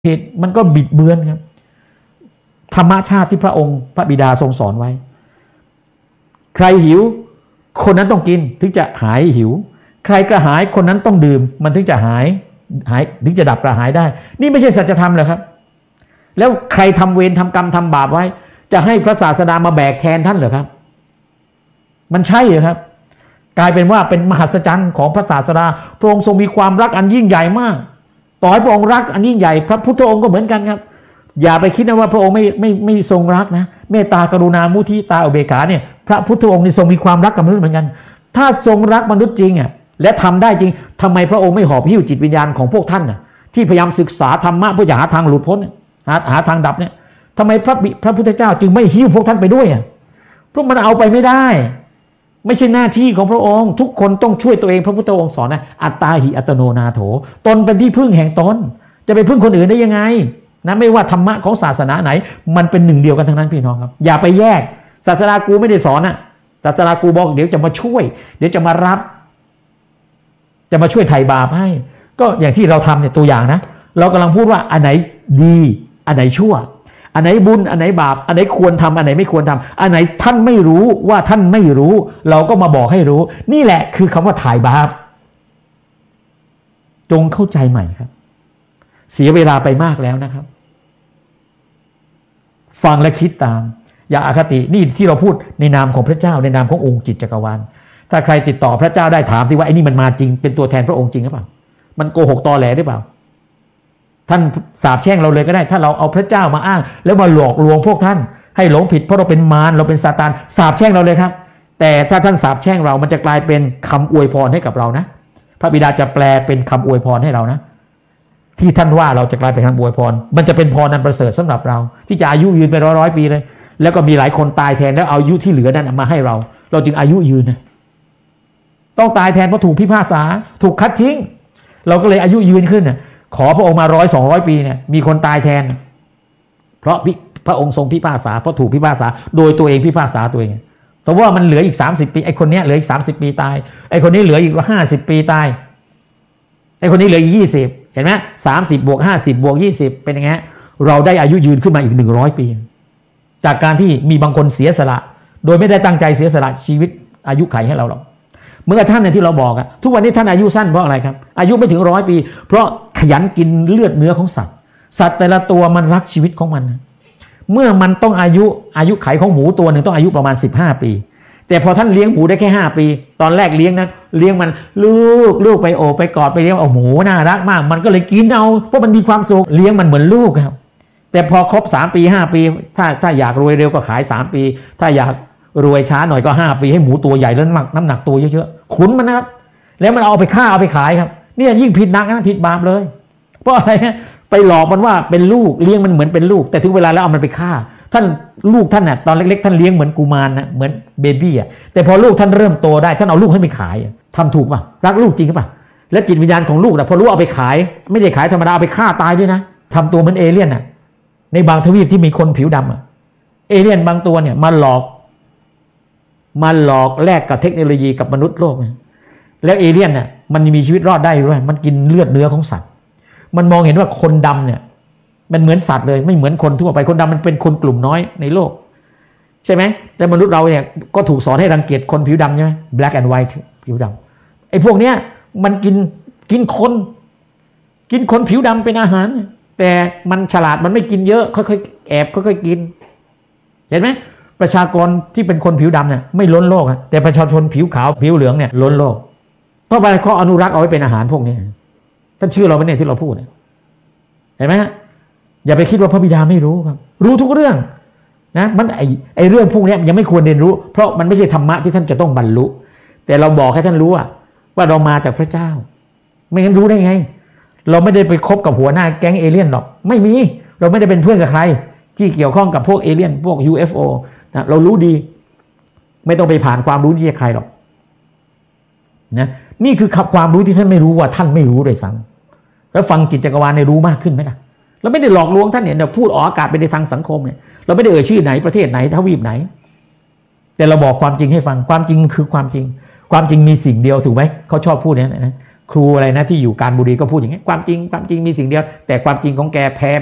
เหตุมันก็บิดเบือนครับธรรมชาติที่พระองค์พระบิดาทรงสอนไว้ใครหิวคนนั้นต้องกินถึงจะหายหิวใครกระหายคนนั้นต้องดื่มมันถึงจะหายถึงจะดับกระหายได้นี่ไม่ใช่สัจธรรมเหรอครับแล้วใครทำเวรทำกรรมทำบาปไว้จะให้พระศาสดามาแบกแทนท่านเหรอครับมันใช่เหรอครับกลายเป็นว่าเป็นมหัศจรรย์ของพระศาสดาพระองค์ทรงมีความรักอันยิ่งใหญ่มากต่อให้พระองค์รักอันยิ่งใหญ่พระพุทธองค์ก็เหมือนกันครับอย่าไปคิดนะว่าพระองค์ไม่ทรงรักนะเมตตากรุณามุทิตาอุเบกขาเนี่ยพระพุทธองค์นี่ทรงมีความรักกับมนุษย์เหมือนกันถ้าทรงรักมนุษย์จริงอ่ะและทำได้จริงทำไมพระองค์ไม่หอบหิ้วจิตวิญญาณของพวกท่านน่ะที่พยายามศึกษาธรรมะเพื่อจะหาทางหลุดพ้นหาทางดับเนี่ยทำไมพระพุทธเจ้าจึงไม่หิ้วพวกท่านไปด้วยอ่ะเพราะมันเอาไปไม่ได้ไม่ใช่หน้าที่ของพระองค์ทุกคนต้องช่วยตัวเองพระพุทธองค์สอนนะอัตตาหิอัตโนนาโถตนเป็นที่พึ่งแห่งตนจะไปพึ่งคนอื่นได้ยังไงนะไม่ว่าธรรมะของศาสนาไหนมันเป็นหนึ่งเดียวกันทั้งนั้นพี่น้องครับอย่าไปแยกศาสนากูไม่ได้สอนนะศาสนากูบอกเดี๋ยวจะมาช่วยเดี๋ยวจะมารับจะมาช่วยไถ่บาปให้ก็อย่างที่เราทำเนี่ยตัวอย่างนะเรากำลังพูดว่าอันไหนดีอันไหนชั่วอันไหนบุญอันไหนบาปอันไหนควรทำอันไหนไม่ควรทำอันไหนท่านไม่รู้ว่าท่านไม่รู้เราก็มาบอกให้รู้นี่แหละคือคำว่าถ่ายบาปจงเข้าใจใหม่ครับเสียเวลาไปมากแล้วนะครับฟังและคิดตามอย่าอคตินี่ที่เราพูดในนามของพระเจ้าในนามขององค์จิตจักรวาลถ้าใครติดต่อพระเจ้าได้ถามสิว่าไอ้นี่มันมาจริงเป็นตัวแทนพระองค์จริงหรือเปล่ามันโกหกตอแหลหรือเปล่าท่านสาปแช่งเราเลยก็ได้ถ้าเราเอาพระเจ้ามาอ้างแล้วมาหลอกลวงพวกท่านให้หลงผิดเพราะเราเป็นมารเราเป็นซาตานสาปแช่งเราเลยครับแต่ถ้าท่านสาปแช่งเรามันจะกลายเป็นคำอวยพรให้กับเรานะพระบิดาจะแปลเป็นคำอวยพรให้เรานะที่ท่านว่าเราจะกลายเป็นคำอวยพรมันจะเป็นพรนันประเสริฐสำหรับเราที่จะอายุยืนไปร้อยปีเลยแล้วก็มีหลายคนตายแทนแล้วเอาอายุที่เหลือนั้นมาให้เราจึงอายุยืนนะต้องตายแทนเพราะถูกพิพากษาถูกคัดทิ้งเราก็เลยอายุยืนขึ้นน่ะขอพระองค์มา100-200 ปีเนี่ยมีคนตายแทนเพราะพระองค์ทรงพิพากษาเพราะถูกพิพากษาโดยตัวเองพิพากษาตัวเองสมมติว่ามันเหลืออีก30 ปีไอ้คนเนี้ยเหลืออีก30 ปีตายไอ้คนนี้เหลืออีก50 ปีตายไอ้คนนี้เหลืออีก20เห็นไหม30 บวก 50 บวก 20เป็นยังไงเราได้อายุยืนขึ้นมาอีก100 ปีจากการที่มีบางคนเสียสละโดยไม่ได้ตั้งใจเสียสละชีวิตอายุไขให้เราหรอกเมื่อท่านเนี่ยที่เราบอกอะทุกวันนี้ท่านอายุสั้นเพราะอะไรครับอายุไม่ถึง100 ปีเพราะขยันกินเลือดเนื้อของสัตว์แต่ละตัวมันรักชีวิตของมันเมื่อมันต้องอายุไขของหมูตัวหนึ่งต้องอายุประมาณ15 ปีแต่พอท่านเลี้ยงหมูได้แค่5 ปีตอนแรกเลี้ยงนั้นเลี้ยงมันลูกไปโอบไปกอดไปเลี้ยงเอาหมูน่ารักมากมันก็เลยกินเอาเพราะมันมีความสุขเลี้ยงมันเหมือนลูกครับแต่พอครบ3 ปี5 ปีถ้าอยากรวยเร็วก็ขาย3 ปีถ้าอยากรวยช้าหน่อยก็5 ปีให้หมูตัวใหญ่แล้วน้ำหนักตัวเยอะๆขุนมันนะครับแล้วมันเอาไปฆ่าเอาไปขายครับเนี่ยยิ่งผิดหนักนะผิดบาปเลยเพราะอะไรไปหลอกมันว่าเป็นลูกเลี้ยงมันเหมือนเป็นลูกแต่ถึงเวลาแล้วเอามันไปฆ่าท่านลูกท่านน่ะตอนเล็กๆท่านเลี้ยงเหมือนกุมารนะเหมือนเบบี้อ่ะแต่พอลูกท่านเริ่มโตได้ท่านเอาลูกให้ไปขายทำถูกป่ะรักลูกจริงป่ะและจิตวิญญาณของลูกนะพอรู้เอาไปขายไม่ได้ขายธรรมดาเอาไปฆ่าตายด้วยนะทำตัวเหมือนเอเลี่ยนอ่ะในบางทวีปที่มีคนผิวดำอ่ะเอเลี่ยนบางตัวเนี่ยมาหลอกแลกกับเทคโนโลยีกับมนุษย์โลกแล้วเอเลี่ยนเนี่ยมันมีชีวิตรอดได้ด้วยมันกินเลือดเนื้อของสัตว์มันมองเห็นว่าคนดำเนี่ยมันเหมือนสัตว์เลยไม่เหมือนคนทั่วไปคนดำมันเป็นคนกลุ่มน้อยในโลกใช่ไหมแต่มนุษย์เราเนี่ยก็ถูกสอนให้รังเกียจคนผิวดำใช่ไหม black and white ผิวดำไอ้พวกเนี้ยมันกินคนผิวดำเป็นอาหารแต่มันฉลาดมันไม่กินเยอะค่อยๆแอบค่อยๆกินเห็นไหมประชากรที่เป็นคนผิวดำเนี่ยไม่ล้นโลกแต่ประชาชนผิวขาวผิวเหลืองเนี่ยล้นโลกเพราะอะไรเขาอนุรักษ์เอาไว้เป็นอาหารพวกนี้ท่านเชื่อเราไหมเนี่ยที่เราพูดเห็นไหมอย่าไปคิดว่าพระบิดาไม่รู้ครับรู้ทุกเรื่องนะมันไอเรื่องพวกนี้ยังไม่ควรเรียนรู้เพราะมันไม่ใช่ธรรมะที่ท่านจะต้องบรรลุแต่เราบอกให้ท่านรู้ว่าเรามาจากพระเจ้าไม่งั้นรู้ได้ไงเราไม่ได้ไปคบกับหัวหน้าแก๊งเอเลี่ยนหรอกไม่มีเราไม่ได้เป็นเพื่อนกับใครที่เกี่ยวข้องกับพวกเอเลี่ยนพวก UFO นะเรารู้ดีไม่ต้องไปผ่านความรู้ที่ใครหรอกนะนี่คือความรู้ที่ท่านไม่รู้ว่าท่านไม่รู้เลยซ้ำแล้วฟังจิตจักรวาลในรู้มากขึ้นไหมล่ะเราไม่ได้หลอกลวงท่านเนี่ยพูดออกอากาศไปในทางสังคมเนี่ยเราไม่ได้เอ่ยชื่อไหนประเทศไหนทวีปไหนแต่เราบอกความจริงให้ฟังความจริงคือความจริงมีสิ่งเดียวถูกไหมเขาชอบพูดเนี่ยนะครูอะไรนะที่อยู่การบุรีก็พูดอย่างนี้ความจริงมีสิ่งเดียวแต่ความจริงของแกแพ้